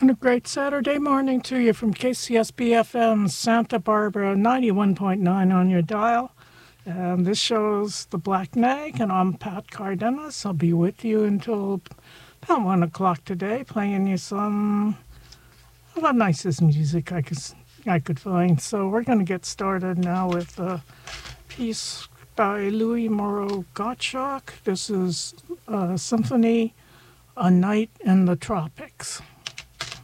And a great Saturday morning to you from KCSB-FM Santa Barbara 91.9 on your dial. And this show's The Black Nag, and I'm Pat Cardenas. I'll be with you until about 1 o'clock today, playing you some of the nicest music I could find. So we're going to get started now with a piece by Louis Moreau Gottschalk. This is a symphony, A Night in the Tropics.